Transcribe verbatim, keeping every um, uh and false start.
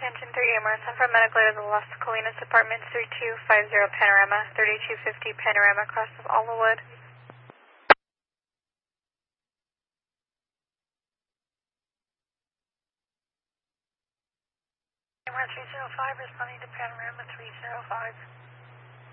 Engine three Amherst, I'm from medical to the Las Colinas Department, three two five zero Panorama, thirty-two fifty Panorama, cross of Olivewood. Amherst three zero five, responding to Panorama three zero five.